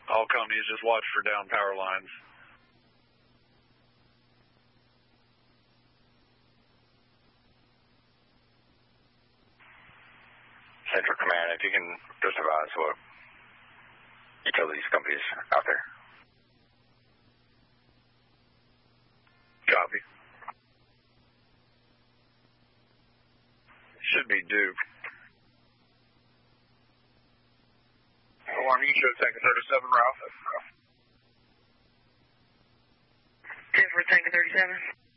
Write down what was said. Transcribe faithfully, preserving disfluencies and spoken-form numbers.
All companies just watch for down power lines. Central Command, if you can just advise what utilities companies out there. Copy. Should be Duke. Alarm, you should have taken thirty-seven, Ralph. ten for Tanker thirty-seven.